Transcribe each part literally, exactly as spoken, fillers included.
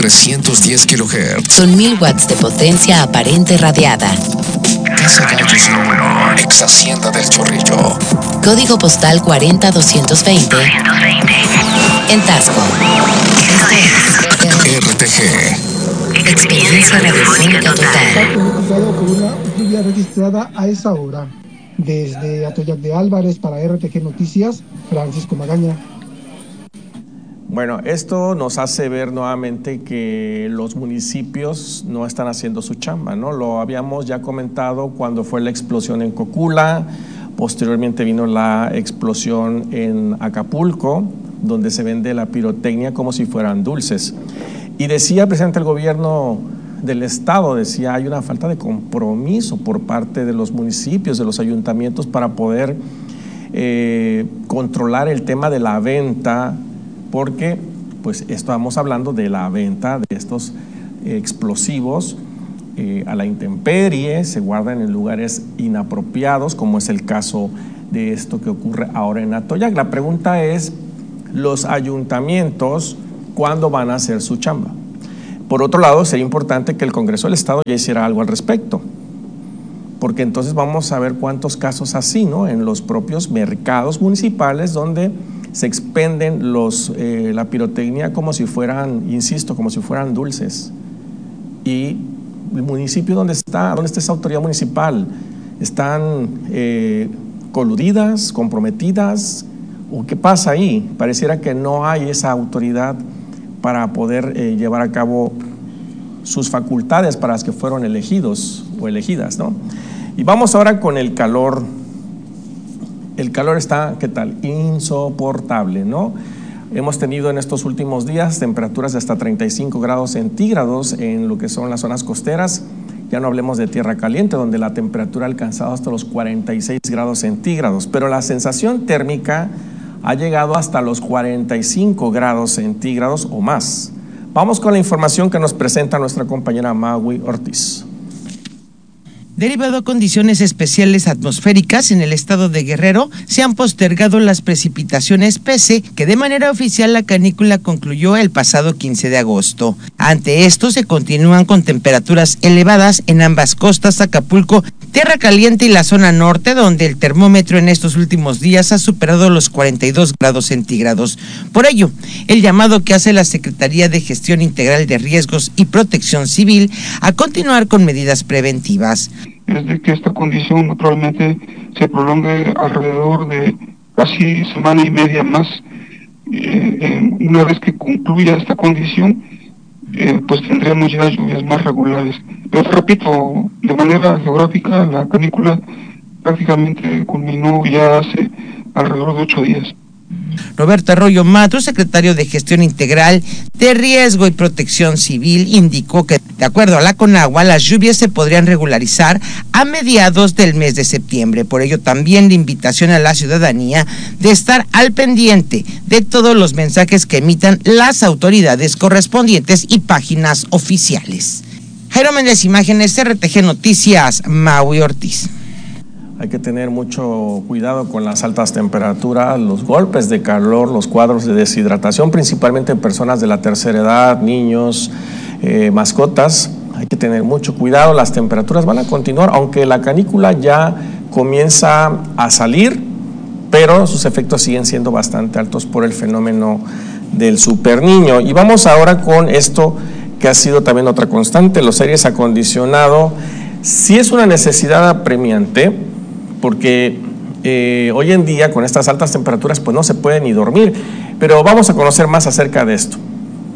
trescientos diez kilohertz. Con mil watts de potencia aparente radiada. Casa Gallos número. Ex Hacienda del Chorrillo. Código postal cuarenta doscientos veinte. En Tasco. R T G. Experiencia radiofónica total. Con una lluvia registrada a esa hora. Desde Atoyac de Álvarez para R T G Noticias, Francisco Magaña. Bueno, esto nos hace ver nuevamente que los municipios no están haciendo su chamba, ¿no? Lo habíamos ya comentado cuando fue la explosión en Cocula, posteriormente vino la explosión en Acapulco, donde se vende la pirotecnia como si fueran dulces. Y decía precisamente el gobierno del estado, decía, hay una falta de compromiso por parte de los municipios, de los ayuntamientos para poder eh, controlar el tema de la venta, porque pues estamos hablando de la venta de estos eh, explosivos eh, a la intemperie, se guardan en lugares inapropiados, como es el caso de esto que ocurre ahora en Atoyac. La pregunta es, los ayuntamientos, ¿cuándo van a hacer su chamba? Por otro lado, sería importante que el Congreso del Estado ya hiciera algo al respecto, porque entonces vamos a ver cuántos casos así, ¿no? En los propios mercados municipales donde se expenden los, eh, la pirotecnia como si fueran, insisto, como si fueran dulces. Y el municipio donde está, donde está esa autoridad municipal, están eh, coludidas, comprometidas, ¿o qué pasa ahí? Pareciera que no hay esa autoridad para poder eh, llevar a cabo sus facultades para las que fueron elegidos o elegidas, ¿no? Y vamos ahora con el calor. El calor está, ¿qué tal? Insoportable, ¿no? Hemos tenido en estos últimos días temperaturas de hasta treinta y cinco grados centígrados en lo que son las zonas costeras. Ya no hablemos de tierra caliente, donde la temperatura ha alcanzado hasta los cuarenta y seis grados centígrados, pero la sensación térmica ha llegado hasta los cuarenta y cinco grados centígrados o más. Vamos con la información que nos presenta nuestra compañera Maui Ortiz. Derivado a condiciones especiales atmosféricas en el estado de Guerrero, se han postergado las precipitaciones pese que de manera oficial la canícula concluyó el pasado quince de agosto. Ante esto se continúan con temperaturas elevadas en ambas costas, Acapulco, Tierra Caliente y la zona norte, donde el termómetro en estos últimos días ha superado los cuarenta y dos grados centígrados. Por ello, el llamado que hace la Secretaría de Gestión Integral de Riesgos y Protección Civil a continuar con medidas preventivas. Es de que esta condición naturalmente se prolongue alrededor de casi semana y media más. Eh, eh, una vez que concluya esta condición, eh, pues tendremos ya lluvias más regulares. Pero repito, de manera geográfica, la canícula prácticamente culminó ya hace alrededor de ocho días. Roberto Arroyo Matro, secretario de Gestión Integral de Riesgo y Protección Civil, indicó que, de acuerdo a la CONAGUA, las lluvias se podrían regularizar a mediados del mes de septiembre. Por ello, también la invitación a la ciudadanía de estar al pendiente de todos los mensajes que emitan las autoridades correspondientes y páginas oficiales. Jairo Méndez, Imágenes, R T G Noticias, Maui Ortiz. Hay que tener mucho cuidado con las altas temperaturas, los golpes de calor, los cuadros de deshidratación, principalmente en personas de la tercera edad, niños, eh, mascotas. Hay que tener mucho cuidado, las temperaturas van a continuar, aunque la canícula ya comienza a salir, pero sus efectos siguen siendo bastante altos por el fenómeno del superniño. Y vamos ahora con esto que ha sido también otra constante, los aires acondicionados. Sí es una necesidad apremiante, porque eh, hoy en día con estas altas temperaturas pues no se puede ni dormir, pero vamos a conocer más acerca de esto.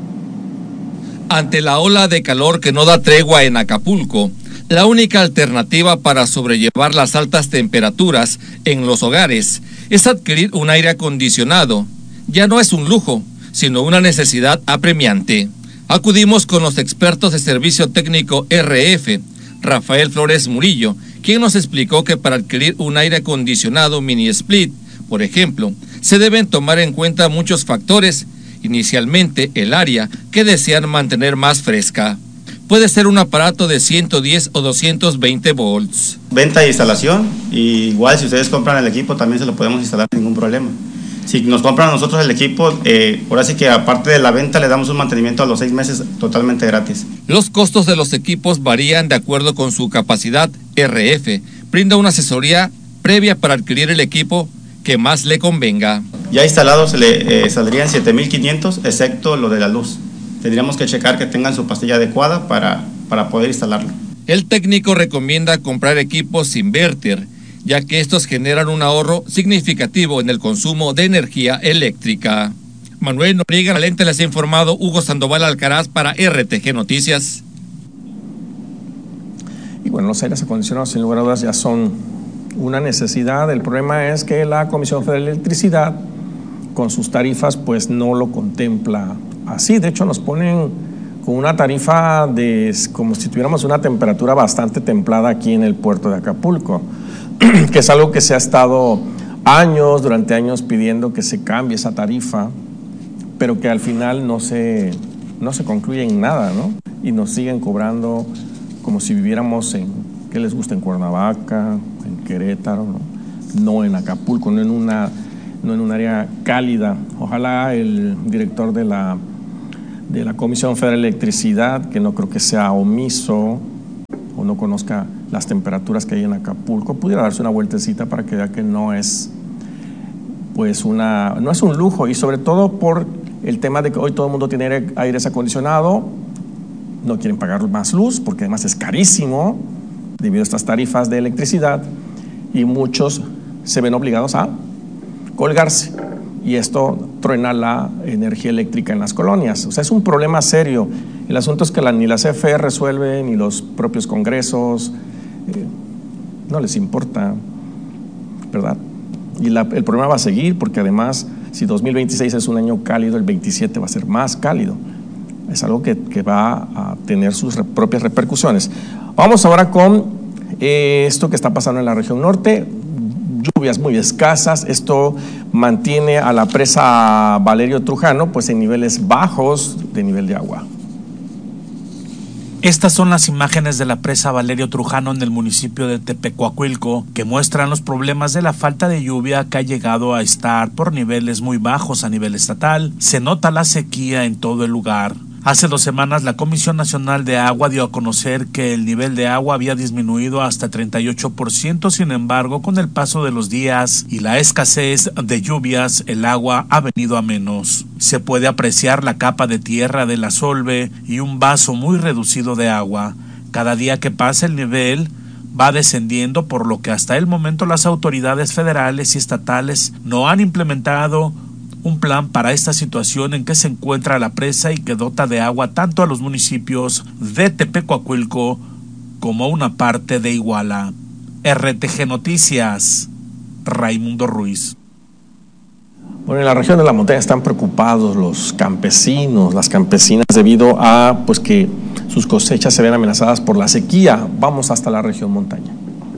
Ante la ola de calor que no da tregua en Acapulco, la única alternativa para sobrellevar las altas temperaturas en los hogares es adquirir un aire acondicionado. Ya no es un lujo, sino una necesidad apremiante. Acudimos con los expertos de Servicio Técnico R F, Rafael Flores Murillo, quien nos explicó que para adquirir un aire acondicionado mini split, por ejemplo, se deben tomar en cuenta muchos factores, inicialmente el área que desean mantener más fresca. Puede ser un aparato de ciento diez o doscientos veinte volts. Venta e instalación, y igual si ustedes compran el equipo también se lo podemos instalar sin ningún problema. Si nos compran a nosotros el equipo, eh, ahora sí que aparte de la venta le damos un mantenimiento a los seis meses totalmente gratis. Los costos de los equipos varían de acuerdo con su capacidad. R F brinda una asesoría previa para adquirir el equipo que más le convenga. Ya instalado se le eh, saldrían siete mil quinientos, excepto lo de la luz. Tendríamos que checar que tengan su pastilla adecuada para, para poder instalarlo. El técnico recomienda comprar equipos inverter, ya que estos generan un ahorro significativo en el consumo de energía eléctrica. Manuel Noriega, la lente les ha informado Hugo Sandoval Alcaraz para R T G Noticias. Y bueno, los aires acondicionados sin lugar a dudas ya son una necesidad. El problema es que la Comisión Federal de Electricidad con sus tarifas pues no lo contempla así. De hecho nos ponen con una tarifa de como si tuviéramos una temperatura bastante templada aquí en el puerto de Acapulco, que es algo que se ha estado años, durante años pidiendo que se cambie esa tarifa, pero que al final no se, no se concluye en nada, ¿no? Y nos siguen cobrando como si viviéramos en, ¿qué les gusta? En Cuernavaca, en Querétaro, ¿no? No en Acapulco, no en una, no en un área cálida. Ojalá el director de la, de la Comisión Federal de Electricidad, que no creo que sea omiso o no conozca las temperaturas que hay en Acapulco, pudiera darse una vueltecita para que vea que no es, pues una, no es un lujo, y sobre todo por el tema de que hoy todo el mundo tiene aire, aires acondicionado, no quieren pagar más luz porque además es carísimo debido a estas tarifas de electricidad, y muchos se ven obligados a colgarse, y esto truena la energía eléctrica en las colonias. O sea, es un problema serio. El asunto es que la, ni la C F E resuelve, ni los propios congresos, eh, no les importa, ¿verdad? Y la, el problema va a seguir, porque además, si dos mil veintiséis es un año cálido, el veintisiete va a ser más cálido. Es algo que, que va a tener sus re, propias repercusiones. Vamos ahora con eh, esto que está pasando en la región norte. Lluvias muy escasas, esto mantiene a la presa Valerio Trujano pues en niveles bajos de nivel de agua. Estas son las imágenes de la presa Valerio Trujano en el municipio de Tepecuacuilco, que muestran los problemas de la falta de lluvia que ha llegado a estar por niveles muy bajos a nivel estatal. Se nota la sequía en todo el lugar. Hace dos semanas la Comisión Nacional de Agua dio a conocer que el nivel de agua había disminuido hasta treinta y ocho por ciento, sin embargo, con el paso de los días y la escasez de lluvias, el agua ha venido a menos. Se puede apreciar la capa de tierra de la Solve y un vaso muy reducido de agua. Cada día que pasa el nivel va descendiendo, por lo que hasta el momento las autoridades federales y estatales no han implementado un plan para esta situación en que se encuentra la presa y que dota de agua tanto a los municipios de Tepecuacuilco como a una parte de Iguala. R T G Noticias, Raimundo Ruiz. Bueno, en la región de la montaña están preocupados los campesinos, las campesinas, debido a pues que sus cosechas se ven amenazadas por la sequía. Vamos hasta la región montaña.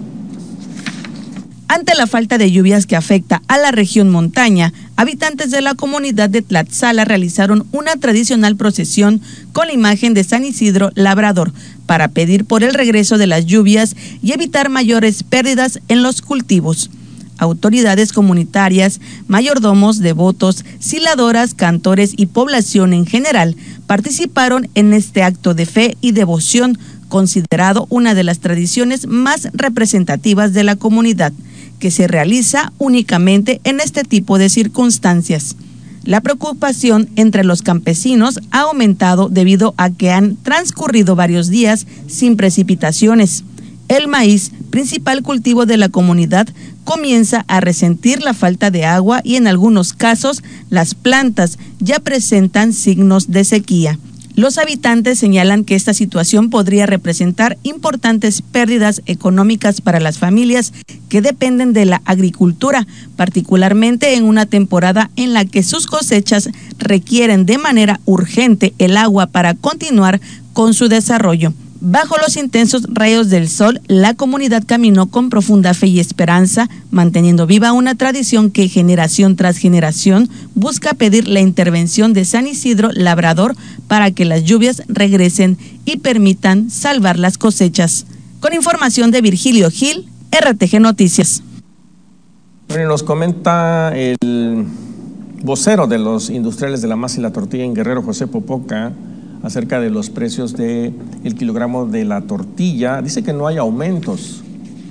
Ante la falta de lluvias que afecta a la región montaña, habitantes de la comunidad de Tlaxcala realizaron una tradicional procesión con la imagen de San Isidro Labrador para pedir por el regreso de las lluvias y evitar mayores pérdidas en los cultivos. Autoridades comunitarias, mayordomos, devotos, siladoras, cantores y población en general participaron en este acto de fe y devoción, considerado una de las tradiciones más representativas de la comunidad, que se realiza únicamente en este tipo de circunstancias. La preocupación entre los campesinos ha aumentado debido a que han transcurrido varios días sin precipitaciones. El maíz, principal cultivo de la comunidad, comienza a resentir la falta de agua y en algunos casos las plantas ya presentan signos de sequía. Los habitantes señalan que esta situación podría representar importantes pérdidas económicas para las familias que dependen de la agricultura, particularmente en una temporada en la que sus cosechas requieren de manera urgente el agua para continuar con su desarrollo. Bajo los intensos rayos del sol, la comunidad caminó con profunda fe y esperanza, manteniendo viva una tradición que generación tras generación busca pedir la intervención de San Isidro Labrador para que las lluvias regresen y permitan salvar las cosechas. Con información de Virgilio Gil, R T G Noticias. Bueno, nos comenta el vocero de los industriales de la masa y la tortilla en Guerrero, José Popoca, acerca de los precios del kilogramo de la tortilla. Dice que no hay aumentos.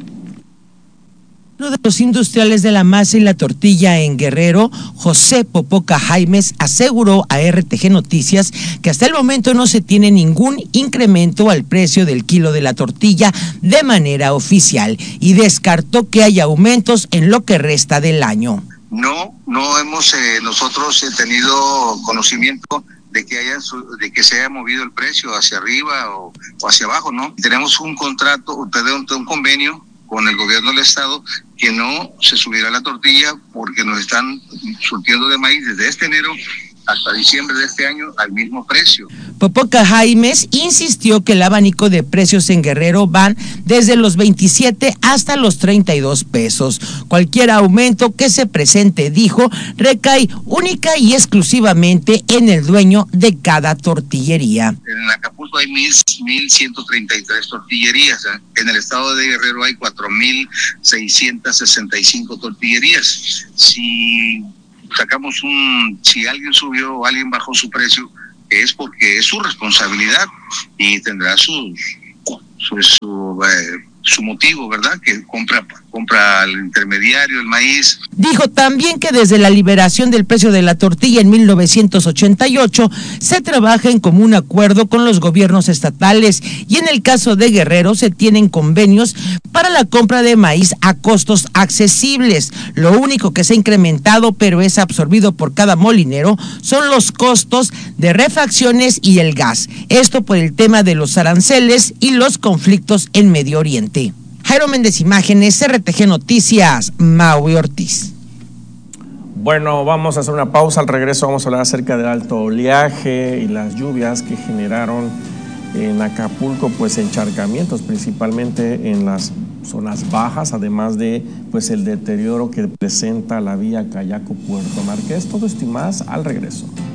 Uno de los industriales de la masa y la tortilla en Guerrero, José Popoca Jaimes, aseguró a R T G Noticias que hasta el momento no se tiene ningún incremento al precio del kilo de la tortilla de manera oficial y descartó que haya aumentos en lo que resta del año. No, no hemos eh, nosotros eh, tenido conocimiento de que haya de que se haya movido el precio hacia arriba o, o hacia abajo, ¿no? Tenemos un contrato, perdón, un convenio con el gobierno del estado que no se subirá la tortilla porque nos están surtiendo de maíz desde este enero hasta diciembre de este año al mismo precio. Popoca Jaimes insistió que el abanico de precios en Guerrero van desde los veintisiete hasta los treinta y dos pesos. Cualquier aumento que se presente, dijo, recae única y exclusivamente en el dueño de cada tortillería. En Acapulco hay mil ciento treinta y tres tortillerías, ¿eh? En el estado de Guerrero hay cuatro mil seiscientos sesenta y cinco tortillerías. Si sacamos un, si alguien subió o alguien bajó su precio, es porque es su responsabilidad y tendrá su, su, su, eh, su motivo, ¿verdad? Que compra, compra al intermediario el maíz. Dijo también que desde la liberación del precio de la tortilla en mil novecientos ochenta y ocho se trabaja en común acuerdo con los gobiernos estatales y en el caso de Guerrero se tienen convenios para la compra de maíz a costos accesibles. Lo único que se ha incrementado, pero es absorbido por cada molinero, son los costos de refacciones y el gas. Esto por el tema de los aranceles y los conflictos en Medio Oriente. Jairo Méndez, Imágenes, R T G Noticias, Maui Ortiz. Bueno, vamos a hacer una pausa. Al regreso vamos a hablar acerca del alto oleaje y las lluvias que generaron en Acapulco, pues encharcamientos principalmente en las zonas bajas, además de pues el deterioro que presenta la vía Cayaco-Puerto Marqués. Todo esto y más al regreso.